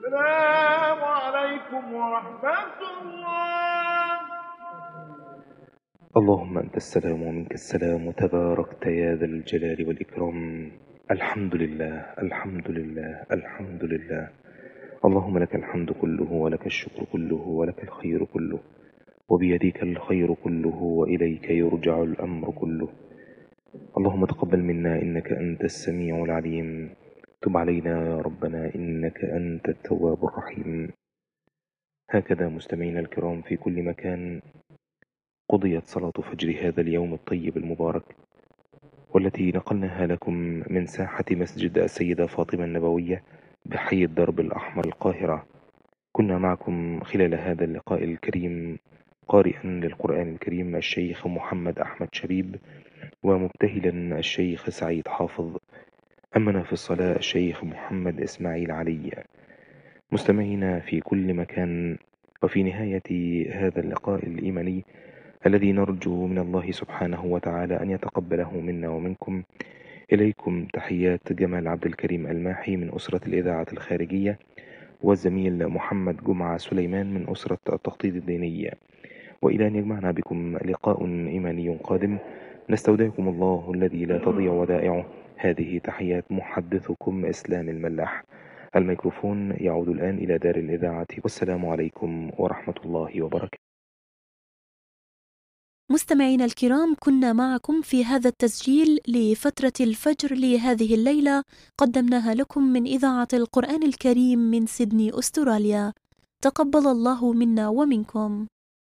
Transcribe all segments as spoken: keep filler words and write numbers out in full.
السلام عليكم ورحمة الله. اللهم أنت السلام ومنك السلام، تباركت يا ذا الجلال والإكرام. الحمد لله الحمد لله الحمد لله. اللهم لك الحمد كله ولك الشكر كله ولك الخير كله، وبيديك الخير كله وإليك يرجع الأمر كله. اللهم تقبل منا إنك أنت السميع العليم، تب علينا يا ربنا إنك أنت التواب الرحيم. هكذا مستمعينا الكرام في كل مكان قضيت صلاة فجر هذا اليوم الطيب المبارك، والتي نقلناها لكم من ساحة مسجد السيدة فاطمة النبوية بحي الدرب الأحمر القاهرة. كنا معكم خلال هذا اللقاء الكريم قارئا للقرآن الكريم الشيخ محمد أحمد شبيب، ومبتهلا الشيخ سعيد حافظ، أمنا في الصلاة الشيخ محمد إسماعيل علي. مستمعينا في كل مكان، وفي نهاية هذا اللقاء الإيماني الذي نرجو من الله سبحانه وتعالى أن يتقبله منا ومنكم، إليكم تحيات جمال عبد الكريم الماحي من أسرة الإذاعة الخارجية، والزميل محمد جمعة سليمان من أسرة التخطيط الدينية. وإلى أن يجمعنا بكم لقاء إيماني قادم، نستودعكم الله الذي لا تضيع ودائعه. هذه تحيات محدثكم إسلام الملاح. الميكروفون يعود الآن إلى دار الإذاعة، والسلام عليكم ورحمة الله وبركاته. مستمعينا الكرام، كنا معكم في هذا التسجيل لفترة الفجر لهذه الليلة، قدمناها لكم من إذاعة القرآن الكريم من سيدني أستراليا. تقبل الله منا ومنكم.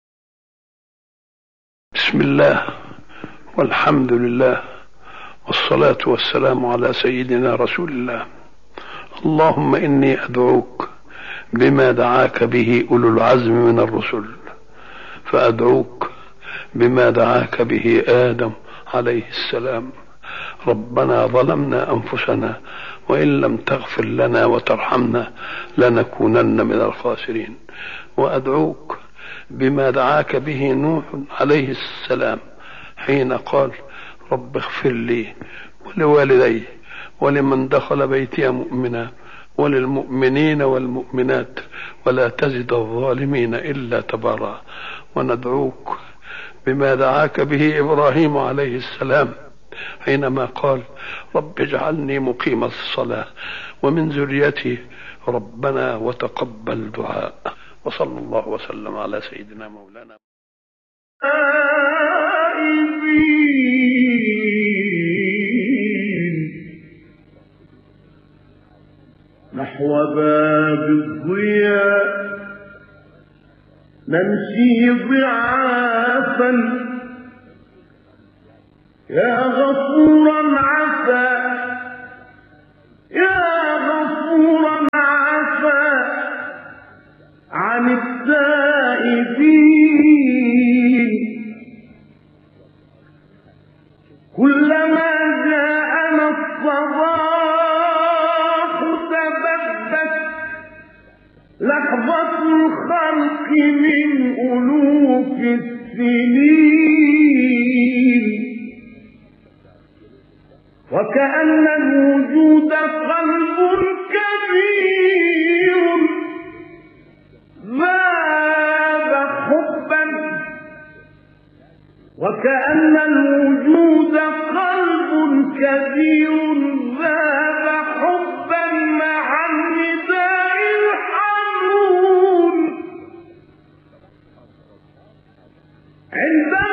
بسم الله والحمد لله والصلاة والسلام على سيدنا رسول الله. اللهم إني أدعوك بما دعاك به أولو العزم من الرسل، فأدعوك بما دعاك به آدم عليه السلام. ربنا ظلمنا أنفسنا وإن لم تغفر لنا وترحمنا لنكونن من الخاسرين. وأدعوك بما دعاك به نوح عليه السلام حين قال رب اغفر لي ولوالدي ولمن دخل بيتي مؤمنا وللمؤمنين والمؤمنات ولا تزد الظالمين إلا تبارا. وندعوك بما دعاك به إبراهيم عليه السلام حينما قال رب اجعلني مقيم الصلاة ومن ذريتي ربنا وتقبل دعاء. وصلى الله وسلم على سيدنا مولانا نحو باب الضياء نمشي ضعافا يا غفورا عفا يا غفورا عفا عن التائبين. كلما جاءنا الصباح تبدت لحظة الخلق من ألوف السنين، وكأن الوجود قلب كبير ذاب حبا، وكأن الوجود قلب كبير ذاب حبا مع النداء الحنون عند